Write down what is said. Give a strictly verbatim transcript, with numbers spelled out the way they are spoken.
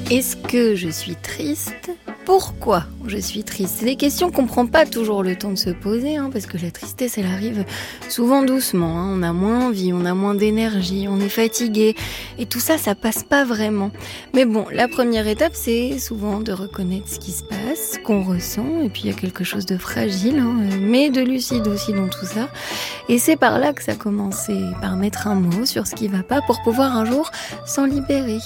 Est-ce que je suis triste ? Pourquoi je suis triste ? C'est des questions qu'on ne prend pas toujours le temps de se poser, hein, parce que la tristesse, elle arrive souvent doucement. Hein. On a moins envie, on a moins d'énergie, on est fatigué. Et tout ça, ça passe pas vraiment. Mais bon, la première étape, c'est souvent de reconnaître ce qui se passe, ce qu'on ressent. Et puis, il y a quelque chose de fragile, hein, mais de lucide aussi dans tout ça. Et c'est par là que ça commence, c'est par mettre un mot sur ce qui va pas pour pouvoir un jour s'en libérer.